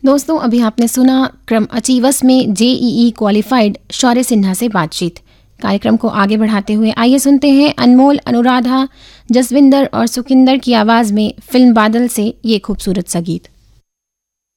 दोस्तों, अभी आपने सुना क्रम अचीवस में जेईई क्वालिफाइड शौर्य सिन्हा से बातचीत। कार्यक्रम को आगे बढ़ाते हुए आइए सुनते हैं अनमोल, अनुराधा, जसविंदर और सुखिंदर की आवाज़ में फिल्म बादल से ये खूबसूरत सा गीत।